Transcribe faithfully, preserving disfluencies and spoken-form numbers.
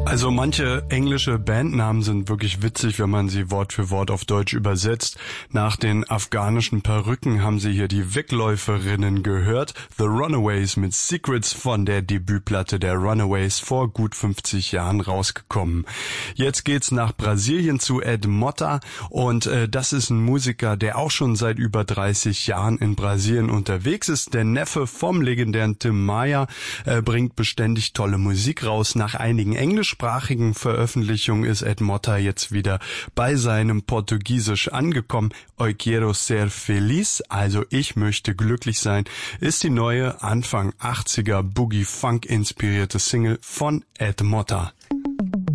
Also manche englische Bandnamen sind wirklich witzig, wenn man sie Wort für Wort auf Deutsch übersetzt. Nach den afghanischen Perücken haben Sie hier die Wegläuferinnen gehört. The Runaways mit Secrets von der Debütplatte der Runaways vor gut fünfzig Jahren rausgekommen. Jetzt geht's nach Brasilien zu Ed Motta und äh, das ist ein Musiker, der auch schon seit über dreißig Jahren in Brasilien unterwegs ist. Der Neffe vom legendären Tim Maia äh, bringt beständig tolle Musik raus. Nach einigen englischsprachigen Veröffentlichung ist Ed Motta jetzt wieder bei seinem Portugiesisch angekommen. Eu quero ser feliz, also ich möchte glücklich sein, ist die neue Anfang achtziger Boogie-Funk inspirierte Single von Ed Motta.